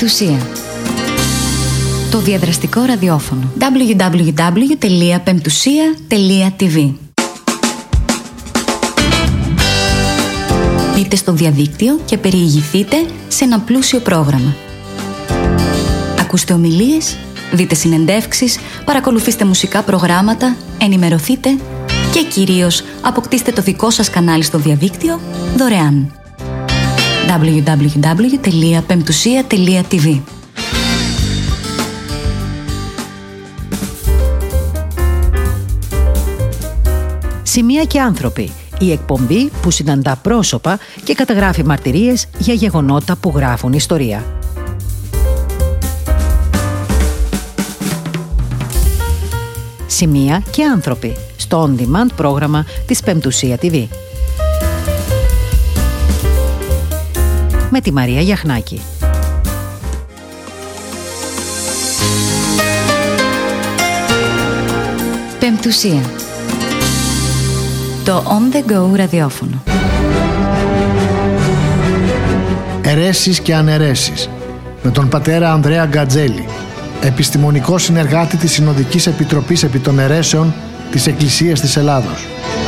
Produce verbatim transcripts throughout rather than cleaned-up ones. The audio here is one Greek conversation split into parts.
Πεμπτουσία. Το διαδραστικό ραδιόφωνο. ντάμπλιου ντάμπλιου ντάμπλιου τελεία πεμπτουσία τελεία τι βι. Μπείτε στο διαδίκτυο και περιηγηθείτε σε ένα πλούσιο πρόγραμμα. Ακούστε ομιλίες, δείτε συνεντεύξεις, παρακολουθήστε μουσικά προγράμματα, ενημερωθείτε και κυρίως αποκτήστε το δικό σας κανάλι στο διαδίκτυο δωρεάν. ντάμπλιου ντάμπλιου ντάμπλιου τελεία πεμπτουσία τελεία τι βι. Σημεία και άνθρωποι. Η εκπομπή που συναντά πρόσωπα και καταγράφει μαρτυρίες για γεγονότα που γράφουν ιστορία. Σημεία και άνθρωποι στο on-demand πρόγραμμα της Πεμπτουσία τι βι. Με τη Μαρία Γιαχνάκη. Πεμπτουσία. Το On The Go ραδιόφωνο. Αιρέσεις και αναιρέσεις με τον πατέρα Ανδρέα Γκατζέλη, επιστημονικό συνεργάτη της Συνοδικής Επιτροπής επί των Αιρέσεων της Εκκλησίας της Ελλάδος.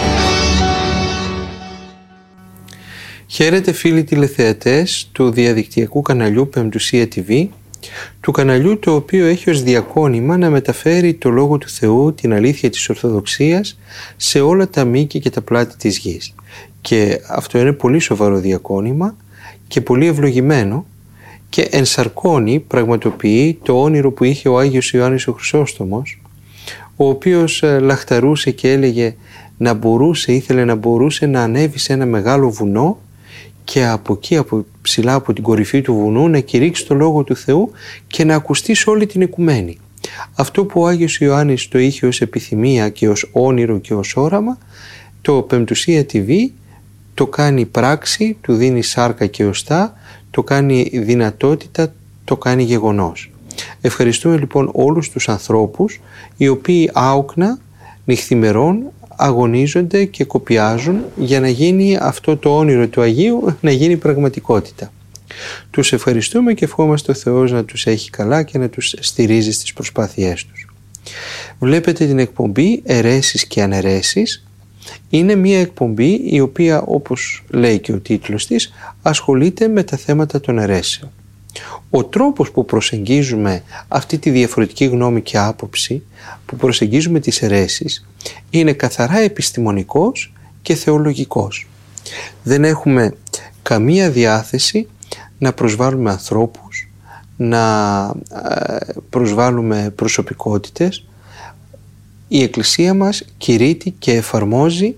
Χαίρετε φίλοι τηλεθεατές του διαδικτυακού καναλιού Πεμπτουσία τι βι, του καναλιού το οποίο έχει ως διακόνημα να μεταφέρει το Λόγο του Θεού, την αλήθεια της Ορθοδοξίας σε όλα τα μήκη και τα πλάτη της γης. Και αυτό είναι πολύ σοβαρό διακόνημα και πολύ ευλογημένο και ενσαρκώνει, πραγματοποιεί το όνειρο που είχε ο Άγιος Ιωάννης ο Χρυσόστομος, ο οποίος λαχταρούσε και έλεγε να μπορούσε, ήθελε να μπορούσε να ανέβει σε ένα μεγάλο βουνό και από εκεί, από ψηλά από την κορυφή του βουνού, να κηρύξει το Λόγο του Θεού και να ακουστεί σε όλη την οικουμένη. Αυτό που ο Άγιος Ιωάννης το είχε ως επιθυμία και ως όνειρο και ως όραμα, το Πεμπτουσία τι βι το κάνει πράξη, του δίνει σάρκα και οστά, το κάνει δυνατότητα, το κάνει γεγονός. Ευχαριστούμε λοιπόν όλους τους ανθρώπους οι οποίοι άοκνα νυχθημερών αγωνίζονται και κοπιάζουν για να γίνει αυτό το όνειρο του Αγίου να γίνει πραγματικότητα. Τους ευχαριστούμε και ευχόμαστε ο Θεός να τους έχει καλά και να τους στηρίζει στις προσπάθειές τους. Βλέπετε την εκπομπή Αιρέσεις και Αναιρέσεις. Είναι μια εκπομπή η οποία, όπως λέει και ο τίτλος της, ασχολείται με τα θέματα των αιρέσεων. Ο τρόπος που προσεγγίζουμε αυτή τη διαφορετική γνώμη και άποψη, που προσεγγίζουμε τις αιρέσεις, είναι καθαρά επιστημονικός και θεολογικός. Δεν έχουμε καμία διάθεση να προσβάλλουμε ανθρώπους, να προσβάλλουμε προσωπικότητες. Η Εκκλησία μας κηρύττει και εφαρμόζει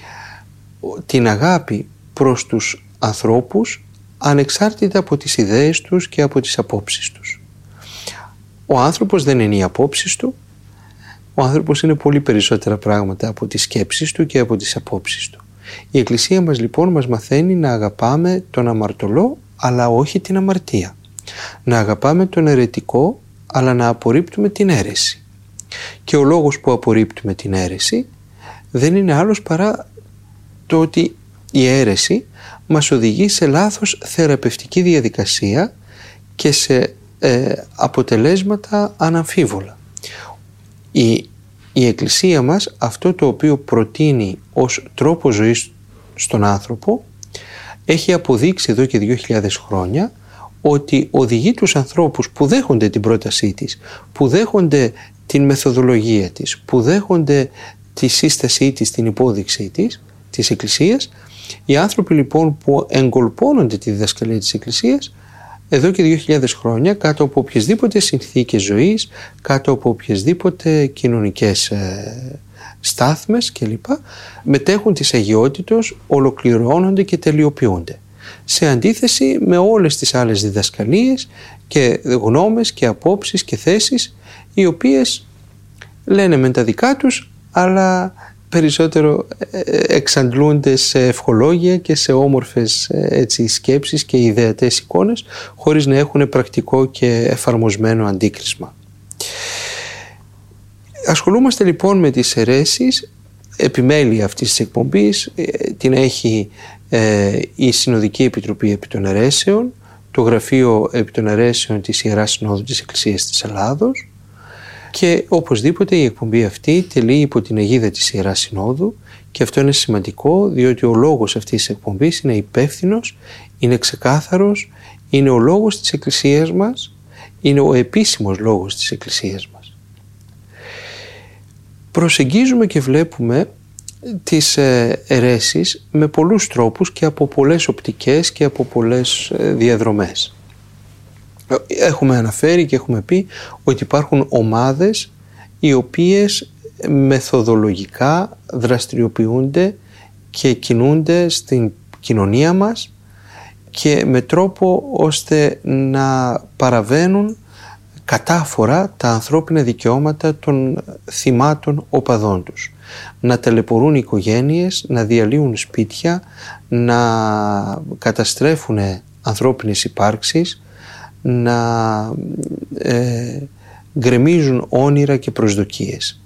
την αγάπη προς τους ανθρώπους ανεξάρτητα από τις ιδέες τους και από τις απόψεις τους. Ο άνθρωπος δεν είναι οι απόψεις του, ο άνθρωπος είναι πολύ περισσότερα πράγματα από τις σκέψεις του και από τις απόψεις του. Η Εκκλησία μας λοιπόν μας μαθαίνει να αγαπάμε τον αμαρτωλό αλλά όχι την αμαρτία. Να αγαπάμε τον αιρετικό αλλά να απορρίπτουμε την αίρεση. Και ο λόγος που απορρίπτουμε την αίρεση δεν είναι άλλος παρά το ότι η αίρεση μας οδηγεί σε λάθος θεραπευτική διαδικασία και σε ε, αποτελέσματα αναμφίβολα. Η, η Εκκλησία μας αυτό το οποίο προτείνει ως τρόπο ζωής στον άνθρωπο έχει αποδείξει εδώ και δύο χιλιάδες χρόνια ότι οδηγεί τους ανθρώπους που δέχονται την πρότασή της, που δέχονται την μεθοδολογία της, που δέχονται τη σύστασή της, την υπόδειξή της, της Εκκλησίας. Οι άνθρωποι λοιπόν που εγκολπώνονται τη διδασκαλία της Εκκλησίας εδώ και δύο χιλιάδες χρόνια κάτω από οποιασδήποτε συνθήκες ζωής, κάτω από οποιασδήποτε κοινωνικές ε, στάθμες κλπ. Μετέχουν της αγιότητος, ολοκληρώνονται και τελειοποιούνται. Σε αντίθεση με όλες τις άλλες διδασκαλίες και γνώμες και απόψεις και θέσεις οι οποίες λένε μεν τα δικά τους αλλά περισσότερο εξαντλούνται σε ευχολόγια και σε όμορφες έτσι, σκέψεις και ιδεατές εικόνες χωρίς να έχουν πρακτικό και εφαρμοσμένο αντίκρισμα. Ασχολούμαστε λοιπόν με τις αιρέσεις, επιμέλεια αυτής της εκπομπής την έχει ε, η Συνοδική Επιτροπή επί των Αιρέσεων το Γραφείο επί των Αιρέσεων της Ιεράς Συνόδου της Εκκλησίας της Ελλάδος και οπωσδήποτε η εκπομπή αυτή τελεί υπό την αιγίδα της Ιεράς Συνόδου και αυτό είναι σημαντικό διότι ο λόγος αυτής της εκπομπής είναι υπεύθυνος, είναι ξεκάθαρος, είναι ο λόγος της Εκκλησίας μας, είναι ο επίσημος λόγος της Εκκλησίας μας. Προσεγγίζουμε και βλέπουμε τις αιρέσεις με πολλούς τρόπους και από πολλές οπτικές και από πολλές διαδρομές. Έχουμε αναφέρει και έχουμε πει ότι υπάρχουν ομάδες οι οποίες μεθοδολογικά δραστηριοποιούνται και κινούνται στην κοινωνία μας και με τρόπο ώστε να παραβαίνουν κατάφορα τα ανθρώπινα δικαιώματα των θυμάτων οπαδών τους. Να ταλαιπωρούν οικογένειες, να διαλύουν σπίτια, να καταστρέφουν ανθρώπινες υπάρξεις, να ε, γκρεμίζουν όνειρα και προσδοκίες.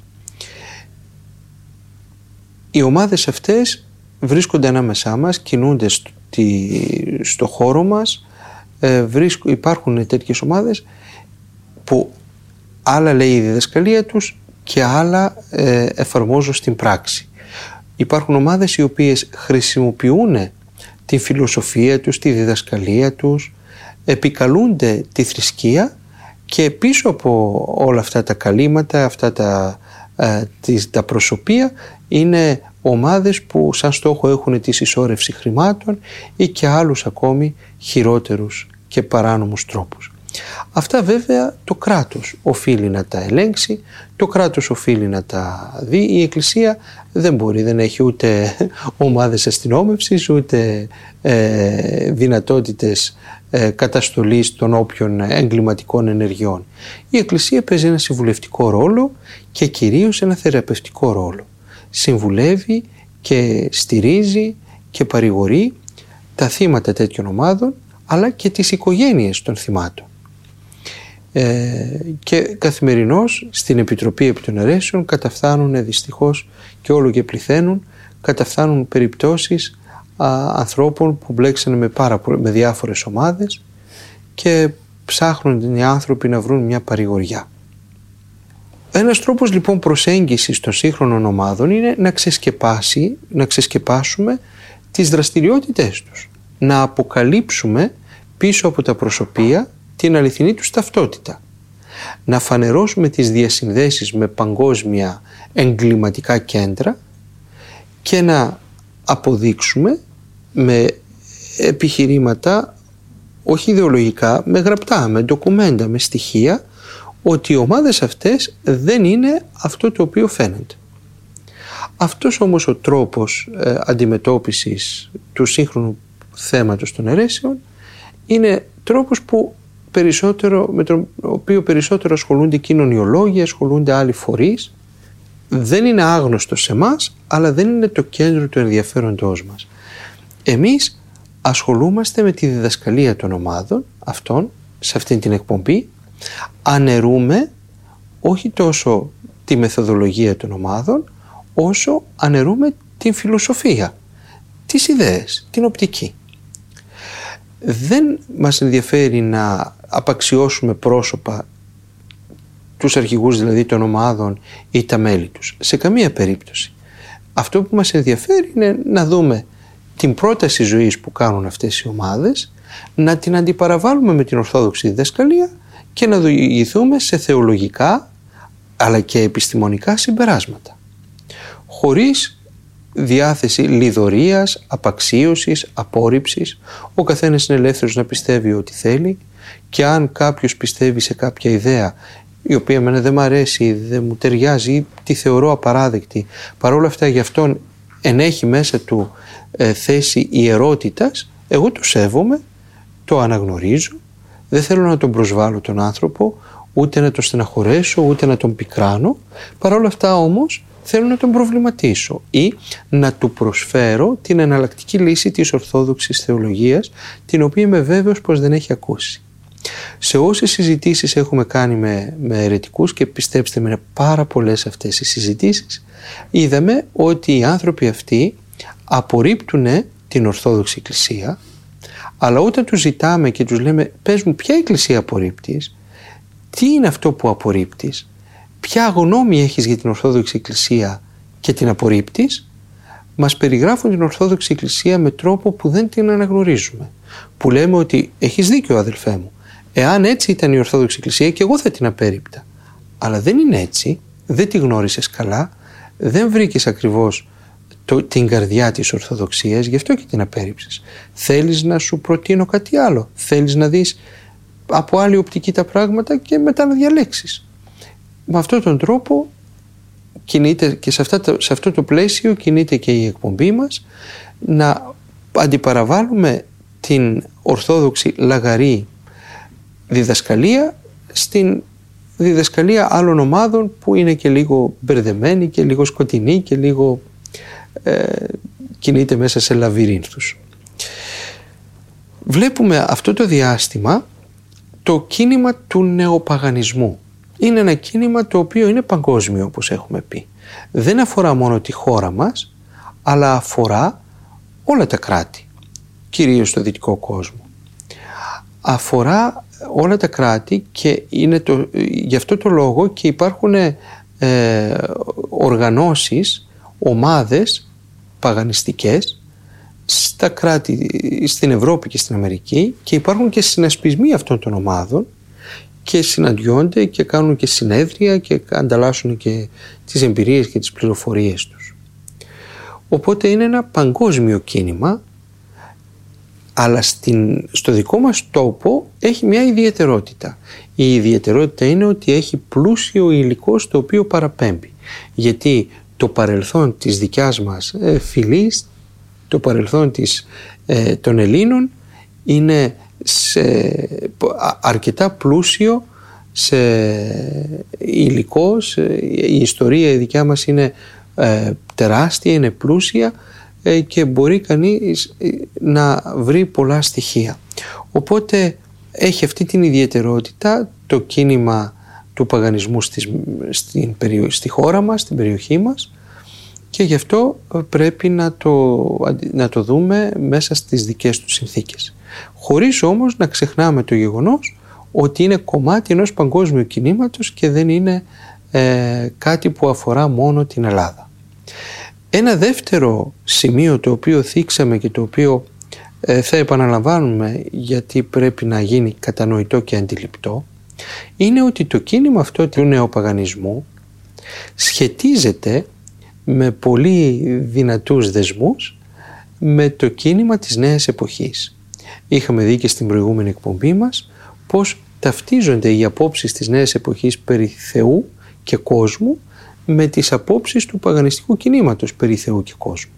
Οι ομάδες αυτές βρίσκονται ανάμεσά μας, κινούνται στο, στο χώρο μας, ε, βρίσκ, υπάρχουν τέτοιες ομάδες που άλλα λέει η διδασκαλία τους και άλλα ε, εφαρμόζουν στην πράξη. Υπάρχουν ομάδες οι οποίες χρησιμοποιούν τη φιλοσοφία τους, τη διδασκαλία τους, επικαλούνται τη θρησκεία και πίσω από όλα αυτά τα καλύματα, αυτά τα, ε, τις, τα προσωπία είναι ομάδες που σαν στόχο έχουν τη συσσόρευση χρημάτων ή και άλλους ακόμη χειρότερους και παράνομους τρόπους. Αυτά βέβαια το κράτος οφείλει να τα ελέγξει, το κράτος οφείλει να τα δει, η Εκκλησία δεν μπορεί, δεν έχει ούτε ομάδες αστυνόμευσης, ούτε ε, δυνατότητες ε, καταστολής των όποιων εγκληματικών ενεργειών. Η Εκκλησία παίζει ένα συμβουλευτικό ρόλο και κυρίως ένα θεραπευτικό ρόλο. Συμβουλεύει και στηρίζει και παρηγορεί τα θύματα τέτοιων ομάδων αλλά και τις οικογένειες των θυμάτων. Ε, και καθημερινώς στην Επιτροπή επί των Αιρέσεων καταφθάνουν δυστυχώς και όλο και πληθαίνουν, καταφθάνουν περιπτώσεις α, ανθρώπων που μπλέξανε με, πάρα, με διάφορες ομάδες και ψάχνουν οι άνθρωποι να βρουν μια παρηγοριά. Ένας τρόπος λοιπόν προσέγγισης των σύγχρονων ομάδων είναι να ξεσκεπάσει, να ξεσκεπάσουμε τις δραστηριότητές τους, να αποκαλύψουμε πίσω από τα προσωπία την αληθινή τους ταυτότητα, να φανερώσουμε τις διασυνδέσεις με παγκόσμια εγκληματικά κέντρα και να αποδείξουμε με επιχειρήματα, όχι ιδεολογικά, με γραπτά, με ντοκουμέντα, με στοιχεία, ότι οι ομάδες αυτές δεν είναι αυτό το οποίο φαίνεται. Αυτός όμως ο τρόπος ε, αντιμετώπισης του σύγχρονου θέματος των αιρέσεων είναι τρόπος που περισσότερο, με τον οποίο περισσότερο ασχολούνται κοινωνιολόγοι, ασχολούνται άλλοι φορείς. Δεν είναι άγνωστο σε εμάς, αλλά δεν είναι το κέντρο του ενδιαφέροντός μας. Εμείς ασχολούμαστε με τη διδασκαλία των ομάδων αυτών, σε αυτή την εκπομπή, αναιρούμε όχι τόσο τη μεθοδολογία των ομάδων, όσο αναιρούμε την φιλοσοφία, τις ιδέες, την οπτική. Δεν μας ενδιαφέρει να απαξιώσουμε πρόσωπα, τους αρχηγούς δηλαδή των ομάδων ή τα μέλη τους. Σε καμία περίπτωση. Αυτό που μας ενδιαφέρει είναι να δούμε την πρόταση ζωής που κάνουν αυτές οι ομάδες, να την αντιπαραβάλουμε με την ορθόδοξη διδασκαλία και να οδηγηθούμε σε θεολογικά αλλά και επιστημονικά συμπεράσματα. Χωρίς διάθεση λιδωρίας, απαξίωσης, απόρριψης. Ο καθένας είναι ελεύθερος να πιστεύει ό,τι θέλει και αν κάποιος πιστεύει σε κάποια ιδέα η οποία εμένα δεν μου αρέσει, δεν μου ταιριάζει ή τη θεωρώ απαράδεκτη, παρόλα αυτά γι' αυτόν ενέχει μέσα του ε, θέση ιερότητας, εγώ το σέβομαι, το αναγνωρίζω, δεν θέλω να τον προσβάλλω τον άνθρωπο, ούτε να τον στεναχωρέσω, ούτε να τον πικράνω, παρόλα αυτά όμως θέλω να τον προβληματίσω ή να του προσφέρω την εναλλακτική λύση της ορθόδοξης θεολογίας, την οποία είμαι βέβαιος πως δεν έχει ακούσει. Σε όσες συζητήσεις έχουμε κάνει με, με αιρετικούς, και πιστέψτε με είναι πάρα πολλές αυτές οι συζητήσεις, είδαμε ότι οι άνθρωποι αυτοί απορρίπτουν την Ορθόδοξη Εκκλησία, Αλλά όταν τους ζητάμε και τους λέμε πες μου ποια εκκλησία απορρίπτεις, τι είναι αυτό που απορρίπτεις, ποια γνώμη έχεις για την Ορθόδοξη Εκκλησία και την απορρίπτεις, μας περιγράφουν την Ορθόδοξη Εκκλησία με τρόπο που δεν την αναγνωρίζουμε. Που λέμε ότι έχεις δίκιο αδελφέ μου, εάν έτσι ήταν η Ορθόδοξη Εκκλησία και εγώ θα την απέρριπτα. Αλλά δεν είναι έτσι, δεν τη γνώρισες καλά, δεν βρήκες ακριβώς το, την καρδιά της Ορθοδοξίας, γι' αυτό και την απέρριψες. Θέλεις να σου προτείνω κάτι άλλο, θέλεις να δεις από άλλη οπτική τα πράγματα και μετά να διαλέξεις. Με αυτόν τον τρόπο κινείται και σε, αυτά, σε αυτό το πλαίσιο κινείται και η εκπομπή μας, να αντιπαραβάλλουμε την ορθόδοξη λαγαρή διδασκαλία στην διδασκαλία άλλων ομάδων που είναι και λίγο μπερδεμένη και λίγο σκοτεινή και λίγο ε, κινείται μέσα σε λαβυρίνθους. Βλέπουμε αυτό το διάστημα το κίνημα του νεοπαγανισμού. Είναι ένα κίνημα το οποίο είναι παγκόσμιο, όπως έχουμε πει. Δεν αφορά μόνο τη χώρα μας, αλλά αφορά όλα τα κράτη, κυρίως στο δυτικό κόσμο. Αφορά όλα τα κράτη και είναι το, γι' αυτό το λόγο και υπάρχουν ε, οργανώσεις, ομάδες παγανιστικές στα κράτη, στην Ευρώπη και στην Αμερική, και υπάρχουν και συνασπισμοί αυτών των ομάδων και συναντιόνται και κάνουν και συνέδρια και ανταλλάσσουν και τις εμπειρίες και τις πληροφορίες τους. Οπότε είναι ένα παγκόσμιο κίνημα, αλλά στην, στο δικό μας τόπο έχει μια ιδιαιτερότητα. Η ιδιαιτερότητα είναι ότι έχει πλούσιο υλικό στο οποίο παραπέμπει. Γιατί το παρελθόν της δικιάς μας ε, φυλής, το παρελθόν της, ε, των Ελλήνων είναι σε, αρκετά πλούσιο σε υλικό, σε, η ιστορία η δικιά μας είναι ε, τεράστια, είναι πλούσια ε, και μπορεί κανείς να βρει πολλά στοιχεία. Οπότε έχει αυτή την ιδιαιτερότητα το κίνημα του παγανισμού στις, στην περιο, στη χώρα μας, στην περιοχή μας, και γι' αυτό πρέπει να το, να το δούμε μέσα στις δικές του συνθήκες. Χωρίς όμως να ξεχνάμε το γεγονός ότι είναι κομμάτι ενός παγκόσμιου κινήματος και δεν είναι ε, κάτι που αφορά μόνο την Ελλάδα. Ένα δεύτερο σημείο το οποίο θίξαμε και το οποίο ε, θα επαναλαμβάνουμε γιατί πρέπει να γίνει κατανοητό και αντιληπτό, είναι ότι το κίνημα αυτό του νεοπαγανισμού σχετίζεται με πολύ δυνατούς δεσμούς με το κίνημα της νέας εποχής. Είχαμε δει και στην προηγούμενη εκπομπή μας πως ταυτίζονται οι απόψεις της νέας εποχής περί Θεού και κόσμου με τις απόψεις του παγανιστικού κινήματος περί Θεού και κόσμου.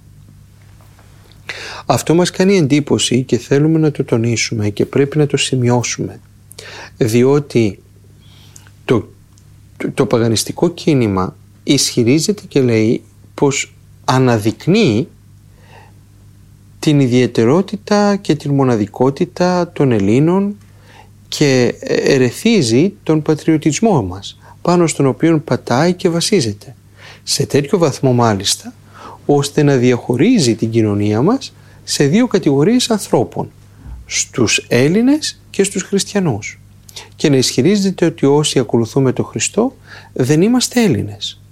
Αυτό μας κάνει εντύπωση και θέλουμε να το τονίσουμε και πρέπει να το σημειώσουμε, διότι το, το, το παγανιστικό κίνημα ισχυρίζεται και λέει πως αναδεικνύει την ιδιαιτερότητα και την μοναδικότητα των Ελλήνων και ερεθίζει τον πατριωτισμό μας, πάνω στον οποίο πατάει και βασίζεται, σε τέτοιο βαθμό μάλιστα ώστε να διαχωρίζει την κοινωνία μας σε δύο κατηγορίες ανθρώπων, στους Έλληνες και στους χριστιανούς, και να ισχυρίζεται ότι όσοι ακολουθούμε τον Χριστό δεν είμαστε Έλληνες.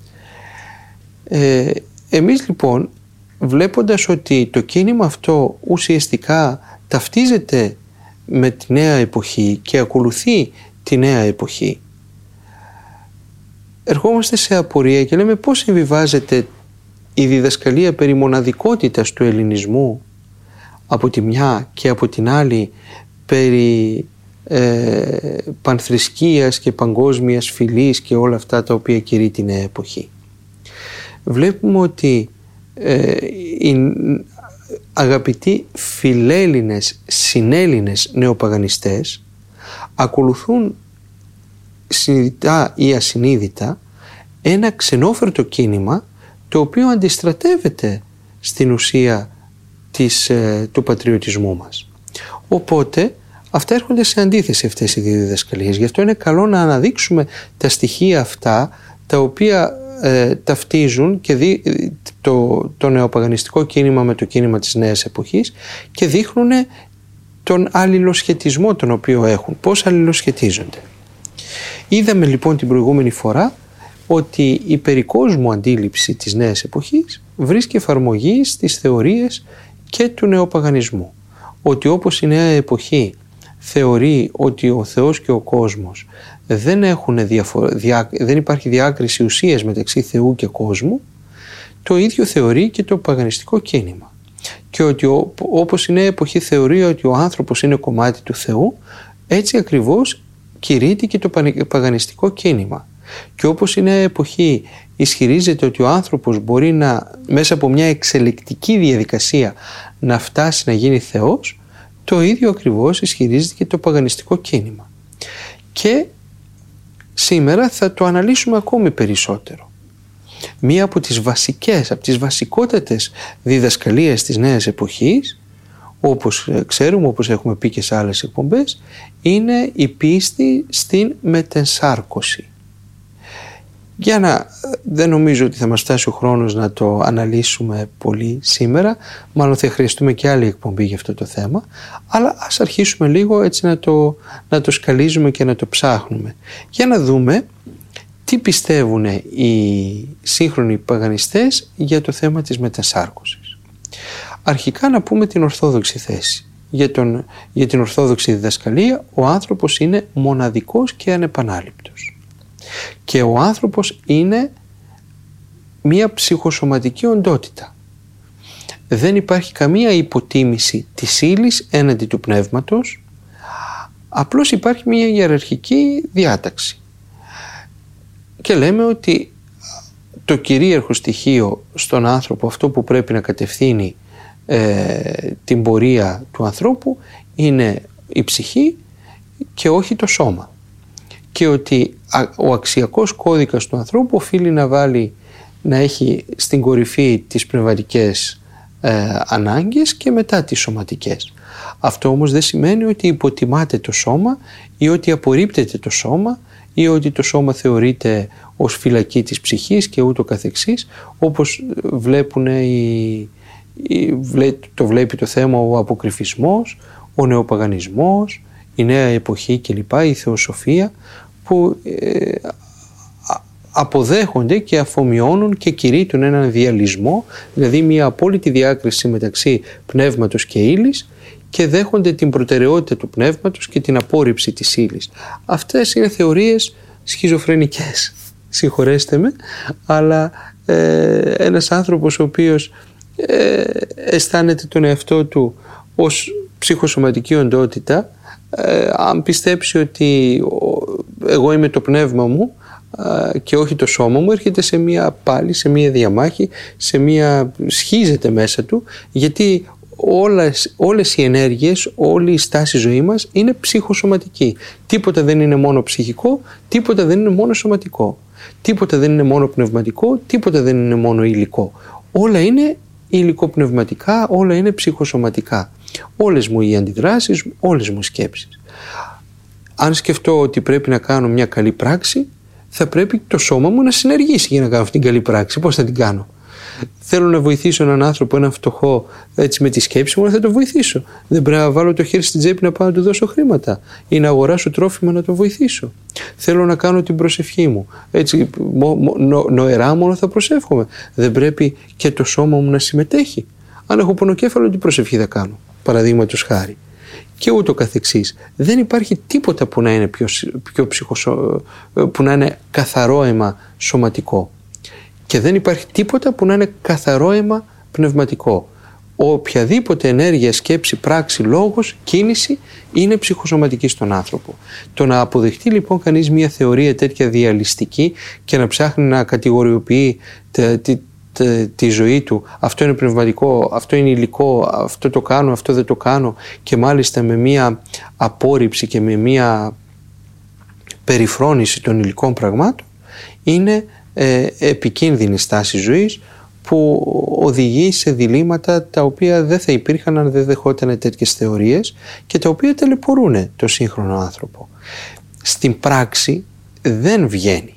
Ε, εμείς λοιπόν, βλέποντας ότι το κίνημα αυτό ουσιαστικά ταυτίζεται με τη νέα εποχή και ακολουθεί τη νέα εποχή, ερχόμαστε σε απορία και λέμε πώς συμβιβάζεται η διδασκαλία περί μοναδικότητας του ελληνισμού από τη μια και από την άλλη περί ε, πανθρησκείας και παγκόσμιας φυλής και όλα αυτά τα οποία κηρύττει τη νέα εποχή. Βλέπουμε ότι ε, οι αγαπητοί φιλέλληνες, συνέλληνες νεοπαγανιστές ακολουθούν συνειδητά ή ασυνείδητα ένα ξενόφερτο κίνημα το οποίο αντιστρατεύεται στην ουσία της, ε, του πατριωτισμού μας. Οπότε αυτά έρχονται σε αντίθεση, αυτές οι δύο διδασκαλίες. Γι' αυτό είναι καλό να αναδείξουμε τα στοιχεία αυτά τα οποία ε, ταυτίζουν και δι, το, το νεοπαγανιστικό κίνημα με το κίνημα της νέας εποχής και δείχνουν τον αλληλοσχετισμό τον οποίο έχουν, πώς αλληλοσχετίζονται. Είδαμε λοιπόν την προηγούμενη φορά ότι η περικόσμου αντίληψη της νέας εποχής βρίσκει εφαρμογή στις θεωρίες και του νεοπαγανισμού. Ότι όπως η νέα εποχή θεωρεί ότι ο Θεός και ο κόσμος δεν, έχουν διαφο- διά, δεν υπάρχει διάκριση ουσίας μεταξύ Θεού και κόσμου, το ίδιο θεωρεί και το παγανιστικό κίνημα. Και ότι ο, όπως η νέα εποχή θεωρεί ότι ο άνθρωπος είναι κομμάτι του Θεού, έτσι ακριβώς κηρύττει και το παγανιστικό κίνημα. Και όπως η νέα εποχή ισχυρίζεται ότι ο άνθρωπος μπορεί να, μέσα από μια εξελικτική διαδικασία, να φτάσει να γίνει Θεός, το ίδιο ακριβώς ισχυρίζεται και το παγανιστικό κίνημα. Και σήμερα θα το αναλύσουμε ακόμη περισσότερο. Μία από τις βασικές, από τις βασικότατες διδασκαλίες της νέας εποχής, όπως ξέρουμε, όπως έχουμε πει και σε άλλες εκπομπές, είναι η πίστη στην μετενσάρκωση. Για να, δεν νομίζω ότι θα μας φτάσει ο χρόνος να το αναλύσουμε πολύ σήμερα, μάλλον θα χρειαστούμε και άλλη εκπομπή για αυτό το θέμα, αλλά ας αρχίσουμε λίγο έτσι να το, να το σκαλίζουμε και να το ψάχνουμε, για να δούμε τι πιστεύουν οι σύγχρονοι παγανιστές για το θέμα της μετασάρκωσης. Αρχικά να πούμε την ορθόδοξη θέση. Για, τον, για την ορθόδοξη διδασκαλία ο άνθρωπος είναι μοναδικός και ανεπανάληπτος. Και ο άνθρωπος είναι μία ψυχοσωματική οντότητα. Δεν υπάρχει καμία υποτίμηση της ύλης έναντι του πνεύματος, απλώς υπάρχει μία ιεραρχική διάταξη. Και λέμε ότι το κυρίαρχο στοιχείο στον άνθρωπο, αυτό που πρέπει να κατευθύνει ε, την πορεία του ανθρώπου, είναι η ψυχή και όχι το σώμα. Και ότι ο αξιακός κώδικας του ανθρώπου οφείλει να βάλει, να έχει στην κορυφή τις πνευματικές ε, ανάγκες και μετά τις σωματικές. Αυτό όμως δεν σημαίνει ότι υποτιμάται το σώμα ή ότι απορρίπτεται το σώμα ή ότι το σώμα θεωρείται ως φυλακή της ψυχής και ούτω καθεξής, όπως βλέπουν οι, οι, το βλέπει το θέμα ο αποκρυφισμός, ο νεοπαγανισμός, η νέα εποχή κλπ, η θεοσοφία, που ε, αποδέχονται και αφομοιώνουν και κηρύττουν έναν διαλυσμό, δηλαδή μια απόλυτη διάκριση μεταξύ πνεύματος και ύλης, και δέχονται την προτεραιότητα του πνεύματος και την απόρριψη της ύλης. Αυτές είναι θεωρίες σχιζοφρενικές, συγχωρέστε με, αλλά ε, ένας άνθρωπος ο οποίος ε, αισθάνεται τον εαυτό του ως ψυχοσωματική οντότητα, ε, αν πιστέψει ότι εγώ είμαι το πνεύμα μου ε, και όχι το σώμα μου, έρχεται σε μία πάλι, σε μία διαμάχη, σε μία, σχίζεται μέσα του, γιατί Όλες, όλες οι ενέργειες, όλη η στάση ζωή μας είναι ψυχοσωματική. Τίποτα δεν είναι μόνο ψυχικό, τίποτα δεν είναι μόνο σωματικό. Τίποτα δεν είναι μόνο πνευματικό, τίποτα δεν είναι μόνο υλικό. Όλα είναι υλικοπνευματικά, όλα είναι ψυχοσωματικά. Όλες μου οι αντιδράσεις, όλες μου οι σκέψεις. Αν σκεφτώ ότι πρέπει να κάνω μια καλή πράξη, θα πρέπει το σώμα μου να συνεργήσει για να κάνω αυτή την καλή πράξη. Πώς θα την κάνω? Θέλω να βοηθήσω έναν άνθρωπο, έναν φτωχό, έτσι με τη σκέψη μου, θα το βοηθήσω. Δεν πρέπει να βάλω το χέρι στην τσέπη να πάω να του δώσω χρήματα ή να αγοράσω τρόφιμα να το βοηθήσω. Θέλω να κάνω την προσευχή μου. Έτσι, μο, μο, νο, νοερά μόνο θα προσεύχομαι. Δεν πρέπει και το σώμα μου να συμμετέχει? Αν έχω πονοκέφαλο, τι προσευχή θα κάνω, παραδείγματος χάρη. Και ούτω καθεξής. Δεν υπάρχει τίποτα που να είναι, πιο, πιο ψυχοσο, που να είναι καθαρό αίμα σωματικό. Και δεν υπάρχει τίποτα που να είναι καθαρό αίμα πνευματικό. Οποιαδήποτε ενέργεια, σκέψη, πράξη, λόγος, κίνηση είναι ψυχοσωματική στον άνθρωπο. Το να αποδεχτεί λοιπόν κανείς μια θεωρία τέτοια διαλυστική και να ψάχνει να κατηγοριοποιεί τη, τη, τη, τη ζωή του, αυτό είναι πνευματικό, αυτό είναι υλικό, αυτό το κάνω, αυτό δεν το κάνω, και μάλιστα με μια απόρριψη και με μια περιφρόνηση των υλικών πραγμάτων, είναι ε, επικίνδυνη στάση ζωής που οδηγεί σε διλήμματα τα οποία δεν θα υπήρχαν αν δεν δεχόταν τέτοιες θεωρίες και τα οποία ταλαιπωρούν το σύγχρονο άνθρωπο. Στην πράξη δεν βγαίνει.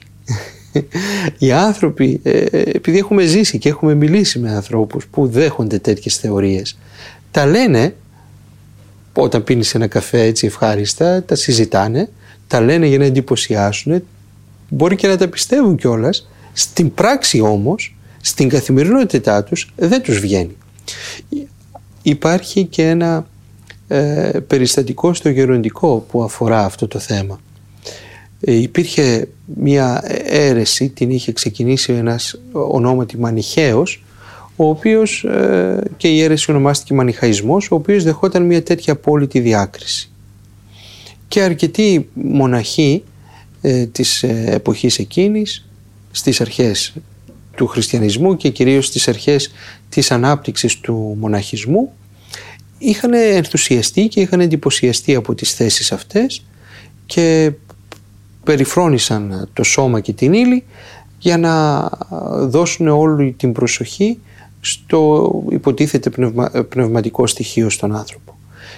Οι άνθρωποι, ε, επειδή έχουμε ζήσει και έχουμε μιλήσει με ανθρώπους που δέχονται τέτοιες θεωρίες, τα λένε όταν πίνεις ένα καφέ έτσι ευχάριστα, τα συζητάνε, τα λένε για να εντυπωσιάσουν, μπορεί και να τα πιστεύουν κιόλας. Στην πράξη όμως, στην καθημερινότητά τους δεν τους βγαίνει. Υπάρχει και ένα ε, περιστατικό στο γεροντικό που αφορά αυτό το θέμα. Ε, υπήρχε μια αίρεση, την είχε ξεκινήσει ένας ονόματι Μανιχαίος, ο οποίος ε, και η αίρεση ονομάστηκε Μανιχαϊσμός, ο οποίος δεχόταν μια τέτοια απόλυτη διάκριση. Και αρκετοί μοναχοί ε, της ε, εποχής εκείνης, στις αρχές του χριστιανισμού και κυρίως στις αρχές της ανάπτυξης του μοναχισμού, είχαν ενθουσιαστεί και είχαν εντυπωσιαστεί από τις θέσεις αυτές και περιφρόνησαν το σώμα και την ύλη για να δώσουν όλη την προσοχή στο υποτίθεται πνευμα, πνευματικό στοιχείο στον άνθρωπο.